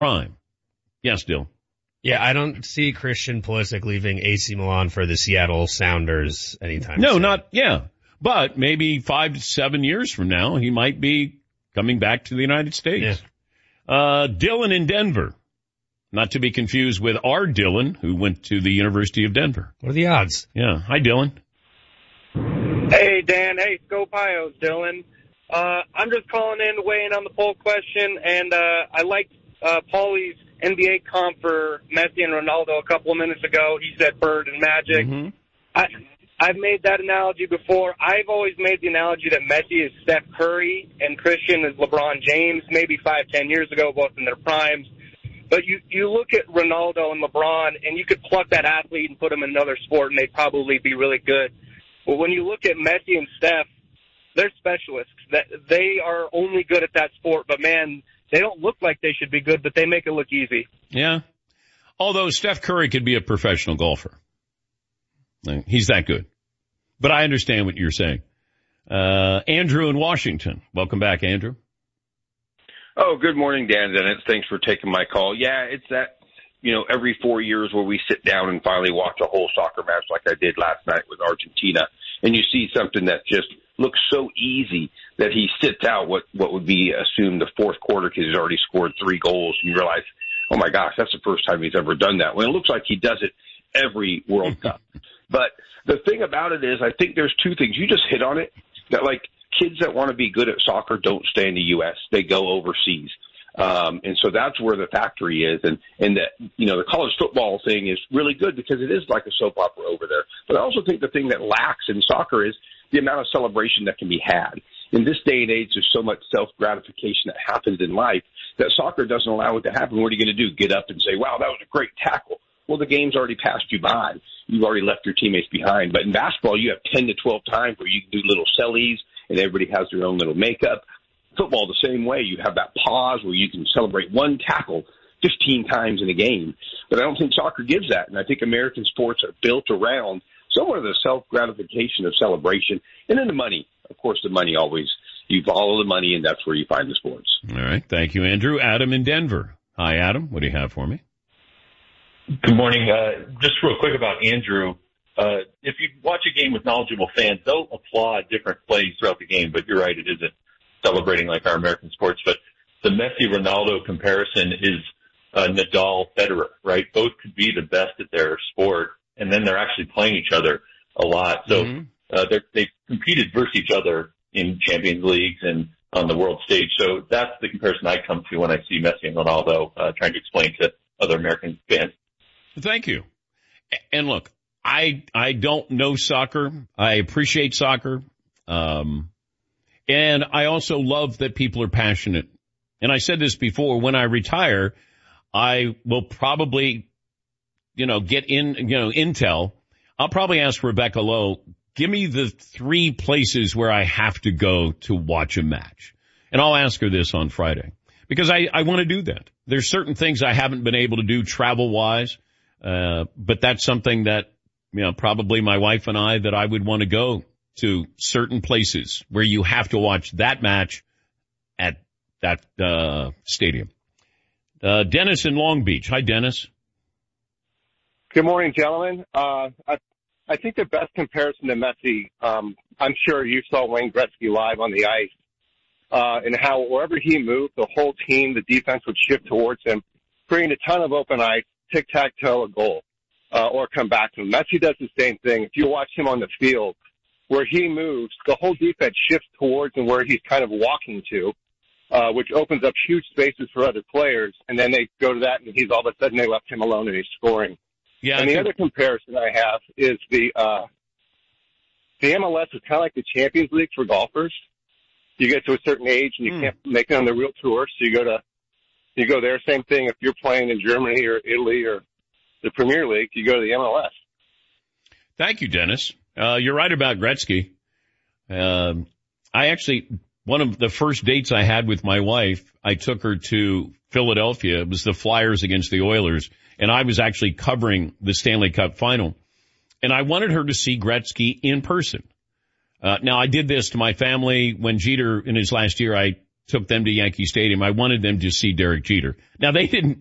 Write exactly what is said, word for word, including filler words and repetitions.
prime. Yes, Dill. Yeah, I don't see Christian Pulisic leaving A C Milan for the Seattle Sounders anytime no, soon. No, not, yeah. But maybe five to seven years from now, he might be coming back to the United States. Yeah. Uh, Dylan in Denver. Not to be confused with our Dylan, who went to the University of Denver. What are the odds? Yeah. Hi, Dylan. Hey, Dan. Hey, Scopios, Dylan. Uh, I'm just calling in, weighing on the poll question, and uh, I liked uh, Paulie's N B A comp for Messi and Ronaldo a couple of minutes ago. He said Bird and Magic. Mm-hmm. I, I've made that analogy before. I've always made the analogy that Messi is Steph Curry and Christian is LeBron James, maybe five, ten years ago, both in their primes. But you, you look at Ronaldo and LeBron, and you could pluck that athlete and put them in another sport, and they'd probably be really good. But when you look at Messi and Steph, they're specialists. That they are only good at that sport, but, man, they don't look like they should be good, but they make it look easy. Yeah. Although Steph Curry could be a professional golfer. He's that good. But I understand what you're saying. Uh, Andrew in Washington. Welcome back, Andrew. Oh, good morning, Dan Dennis. Thanks for taking my call. Yeah, it's that, you know, every four years where we sit down and finally watch a whole soccer match like I did last night with Argentina, and you see something that just looks so easy that he sits out what, what would be assumed the fourth quarter because he's already scored three goals, and you realize, oh, my gosh, that's the first time he's ever done that. Well, it looks like he does it every World Cup. But the thing about it is I think there's two things. You just hit on it, that, like, kids that want to be good at soccer don't stay in the U S. They go overseas. Um, and so that's where the factory is. And, and that, you know, the college football thing is really good because it is like a soap opera over there. But I also think the thing that lacks in soccer is the amount of celebration that can be had. In this day and age, there's so much self-gratification that happens in life that soccer doesn't allow it to happen. What are you going to do? Get up and say, wow, that was a great tackle. Well, the game's already passed you by. You've already left your teammates behind. But in basketball, you have ten to twelve times where you can do little sellies and everybody has their own little makeup. Football, the same way. You have that pause where you can celebrate one tackle fifteen times in a game. But I don't think soccer gives that. And I think American sports are built around somewhat of the self-gratification of celebration. And then the money. Of course, the money always, you follow the money, and that's where you find the sports. All right. Thank you, Andrew. Adam in Denver. Hi, Adam. What do you have for me? Good morning. Uh, just real quick about Andrew. Uh, if you watch a game with knowledgeable fans, they'll applaud different plays throughout the game, but you're right, it isn't celebrating like our American sports. But the Messi-Ronaldo comparison is uh, Nadal-Federer, right? Both could be the best at their sport, and then they're actually playing each other a lot. So mm-hmm. uh, they've competed versus each other in Champions Leagues and on the world stage. So that's the comparison I come to when I see Messi and Ronaldo uh, trying to explain to other American fans. Thank you. And look, I I don't know soccer. I appreciate soccer. Um, and I also love that people are passionate. And I said this before, when I retire, I will probably, you know, get in, you know, intel. I'll probably ask Rebecca Lowe, give me the three places where I have to go to watch a match. And I'll ask her this on Friday because I, I want to do that. There's certain things I haven't been able to do travel-wise. Uh, but that's something that, you know, probably my wife and I, that I would want to go to certain places where you have to watch that match at that, uh, stadium. Uh, Dennis in Long Beach. Hi, Dennis. Good morning, gentlemen. Uh, I, I think the best comparison to Messi, um, I'm sure you saw Wayne Gretzky live on the ice, uh, and how wherever he moved, the whole team, the defense would shift towards him, creating a ton of open ice. Tic-tac-toe a goal, uh, or come back to him. Messi does the same thing. If you watch him on the field, where he moves, the whole defense shifts towards and where he's kind of walking to, uh, which opens up huge spaces for other players, and then they go to that, and he's all of a sudden they left him alone and he's scoring. Yeah. And the other comparison I have is the uh, the M L S is kind of like the Champions League for golfers. You get to a certain age and you mm. can't make it on the real tour, so you go to You go there, same thing. If you're playing in Germany or Italy or the Premier League, you go to the M L S. Thank you, Dennis. Uh, you're right about Gretzky. Um, I actually, one of the first dates I had with my wife, I took her to Philadelphia. It was the Flyers against the Oilers, and I was actually covering the Stanley Cup final. And I wanted her to see Gretzky in person. Uh, now, I did this to my family when Jeter, in his last year, I took them to Yankee Stadium, I wanted them to see Derek Jeter. Now, they didn't